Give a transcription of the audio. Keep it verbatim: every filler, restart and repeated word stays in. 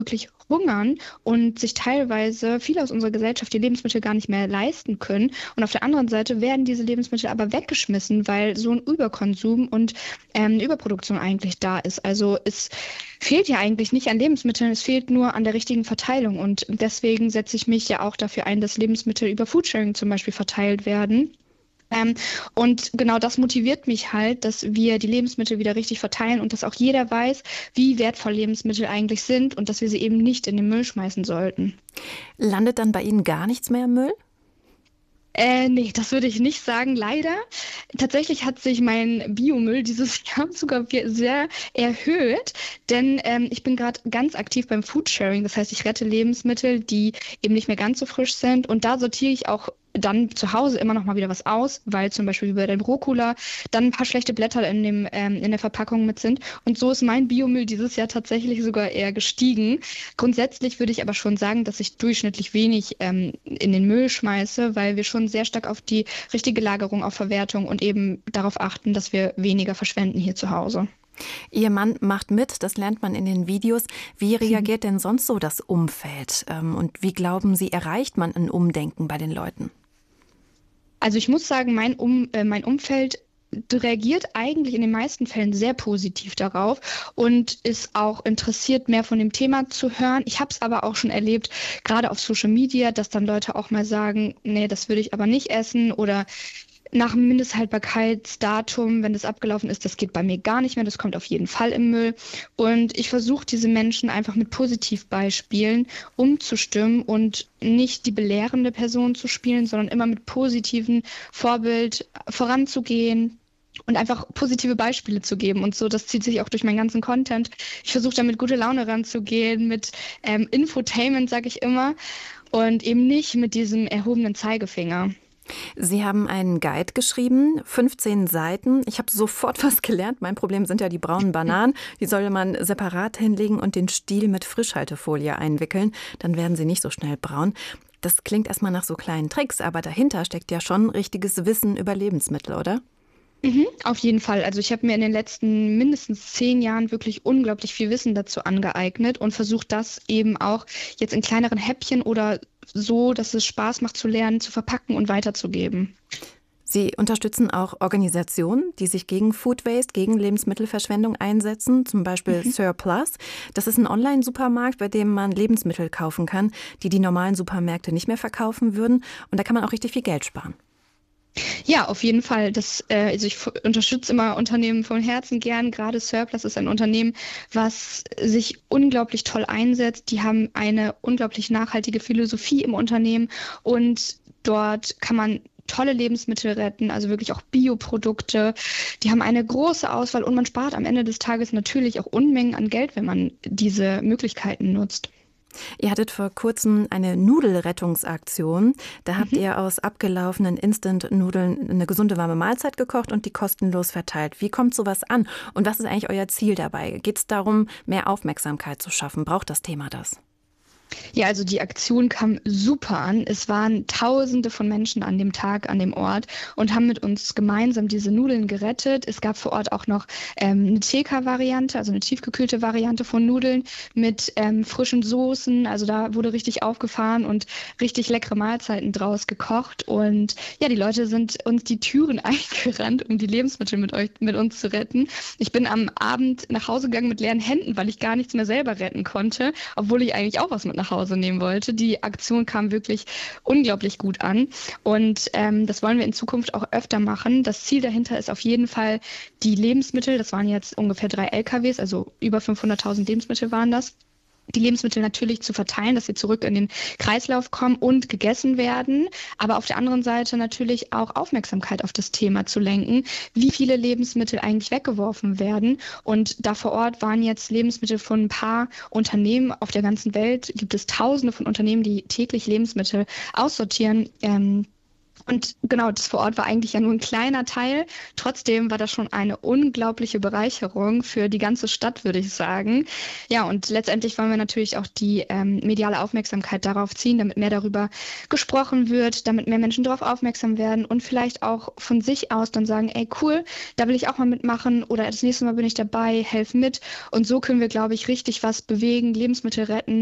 wirklich hungern und sich teilweise viele aus unserer Gesellschaft die Lebensmittel gar nicht mehr leisten können. Und auf der anderen Seite werden diese Lebensmittel aber weggeschmissen, weil so ein Überkonsum und ähm, eine Überproduktion eigentlich da ist. Also es fehlt ja eigentlich nicht an Lebensmitteln, es fehlt nur an der richtigen Verteilung. Und deswegen setze ich mich ja auch dafür ein, dass Lebensmittel über Foodsharing zum Beispiel verteilt werden. Ähm, und genau das motiviert mich halt, dass wir die Lebensmittel wieder richtig verteilen und dass auch jeder weiß, wie wertvoll Lebensmittel eigentlich sind und dass wir sie eben nicht in den Müll schmeißen sollten. Landet dann bei Ihnen gar nichts mehr im Müll? Äh, nee, das würde ich nicht sagen, leider. Tatsächlich hat sich mein Biomüll dieses Jahr sogar wir- sehr erhöht, denn ähm, ich bin gerade ganz aktiv beim Foodsharing. Das heißt, ich rette Lebensmittel, die eben nicht mehr ganz so frisch sind und da sortiere ich auch dann zu Hause immer noch mal wieder was aus, weil zum Beispiel wie bei dem Rucola dann ein paar schlechte Blätter in dem, ähm, in der Verpackung mit sind. Und so ist mein Biomüll dieses Jahr tatsächlich sogar eher gestiegen. Grundsätzlich würde ich aber schon sagen, dass ich durchschnittlich wenig ähm, in den Müll schmeiße, weil wir schon sehr stark auf die richtige Lagerung, auf Verwertung und eben darauf achten, dass wir weniger verschwenden hier zu Hause. Ihr Mann macht mit, das lernt man in den Videos. Wie reagiert denn sonst so das Umfeld? Ähm, Und wie glauben Sie, erreicht man ein Umdenken bei den Leuten? Also ich muss sagen, mein, um, äh, mein Umfeld reagiert eigentlich in den meisten Fällen sehr positiv darauf und ist auch interessiert, mehr von dem Thema zu hören. Ich habe es aber auch schon erlebt, gerade auf Social Media, dass dann Leute auch mal sagen, nee, das würde ich aber nicht essen oder nach dem Mindesthaltbarkeitsdatum, wenn das abgelaufen ist, das geht bei mir gar nicht mehr, das kommt auf jeden Fall im Müll. Und ich versuche diese Menschen einfach mit Positivbeispielen umzustimmen und nicht die belehrende Person zu spielen, sondern immer mit positiven Vorbild voranzugehen. Und einfach positive Beispiele zu geben. Und so, das zieht sich auch durch meinen ganzen Content. Ich versuche da mit gute Laune ranzugehen, mit ähm, Infotainment, sage ich immer, und eben nicht mit diesem erhobenen Zeigefinger. Sie haben einen Guide geschrieben, fünfzehn Seiten. Ich habe sofort was gelernt. Mein Problem sind ja die braunen Bananen. Die soll man separat hinlegen und den Stiel mit Frischhaltefolie einwickeln. Dann werden sie nicht so schnell braun. Das klingt erstmal nach so kleinen Tricks, aber dahinter steckt ja schon richtiges Wissen über Lebensmittel, oder? Mhm, auf jeden Fall. Also ich habe mir in den letzten mindestens zehn Jahren wirklich unglaublich viel Wissen dazu angeeignet und versuche das eben auch jetzt in kleineren Häppchen oder so, dass es Spaß macht zu lernen, zu verpacken und weiterzugeben. Sie unterstützen auch Organisationen, die sich gegen Food Waste, gegen Lebensmittelverschwendung einsetzen, zum Beispiel Mhm. Surplus. Das ist ein Online-Supermarkt, bei dem man Lebensmittel kaufen kann, die die normalen Supermärkte nicht mehr verkaufen würden. Und da kann man auch richtig viel Geld sparen. Ja, auf jeden Fall. Das, äh, also ich f- unterstütze immer Unternehmen von Herzen gern. Gerade Surplus ist ein Unternehmen, was sich unglaublich toll einsetzt. Die haben eine unglaublich nachhaltige Philosophie im Unternehmen und dort kann man tolle Lebensmittel retten, also wirklich auch Bioprodukte. Die haben eine große Auswahl und man spart am Ende des Tages natürlich auch Unmengen an Geld, wenn man diese Möglichkeiten nutzt. Ihr hattet vor kurzem eine Nudelrettungsaktion. Da habt Mhm. ihr aus abgelaufenen Instant-Nudeln eine gesunde warme Mahlzeit gekocht und die kostenlos verteilt. Wie kommt sowas an? Und was ist eigentlich euer Ziel dabei? Geht es darum, mehr Aufmerksamkeit zu schaffen? Braucht das Thema das? Ja, also die Aktion kam super an. Es waren Tausende von Menschen an dem Tag, an dem Ort und haben mit uns gemeinsam diese Nudeln gerettet. Es gab vor Ort auch noch ähm, eine T K-Variante, also eine tiefgekühlte Variante von Nudeln mit ähm, frischen Soßen. Also da wurde richtig aufgefahren und richtig leckere Mahlzeiten draus gekocht. Und ja, die Leute sind uns die Türen eingerannt, um die Lebensmittel mit euch, mit uns zu retten. Ich bin am Abend nach Hause gegangen mit leeren Händen, weil ich gar nichts mehr selber retten konnte, obwohl ich eigentlich auch was mit nach Hause nehmen wollte. Die Aktion kam wirklich unglaublich gut an und ähm, das wollen wir in Zukunft auch öfter machen. Das Ziel dahinter ist auf jeden Fall die Lebensmittel, das waren jetzt ungefähr drei L K Ws, also über fünfhunderttausend Lebensmittel waren das, die Lebensmittel natürlich zu verteilen, dass sie zurück in den Kreislauf kommen und gegessen werden, aber auf der anderen Seite natürlich auch Aufmerksamkeit auf das Thema zu lenken, wie viele Lebensmittel eigentlich weggeworfen werden. Und da vor Ort waren jetzt Lebensmittel von ein paar Unternehmen auf der ganzen Welt, gibt es Tausende von Unternehmen, die täglich Lebensmittel aussortieren. Ähm, Und genau, das vor Ort war eigentlich ja nur ein kleiner Teil. Trotzdem war das schon eine unglaubliche Bereicherung für die ganze Stadt, würde ich sagen. Ja, und letztendlich wollen wir natürlich auch die ähm, mediale Aufmerksamkeit darauf ziehen, damit mehr darüber gesprochen wird, damit mehr Menschen darauf aufmerksam werden und vielleicht auch von sich aus dann sagen, ey, cool, da will ich auch mal mitmachen oder das nächste Mal bin ich dabei, helf mit. Und so können wir, glaube ich, richtig was bewegen, Lebensmittel retten.